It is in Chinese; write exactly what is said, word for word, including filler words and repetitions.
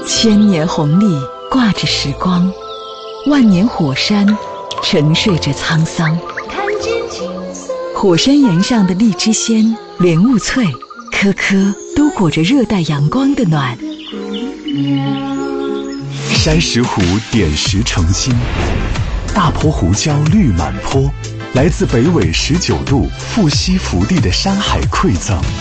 千年红历挂着时光，万年火山沉睡着沧桑。 看见青色火山岩上的荔枝鲜、莲雾脆，颗颗都裹着热带阳光的暖。 山石湖点石成金，大坡胡椒绿满坡，来自北纬十九度腹西福地的山海馈赠。